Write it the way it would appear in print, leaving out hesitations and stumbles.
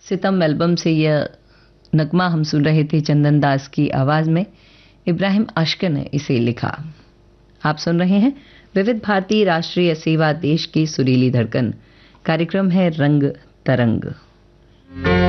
सितम एल्बम से यह नगमा हम सुन रहे थे चंदन दास की आवाज में। इब्राहिम आशिक़ ने इसे लिखा। आप सुन रहे हैं विविध भारती राष्ट्रीय सेवा, देश की सुरीली धड़कन। कार्यक्रम है रंग तरंग।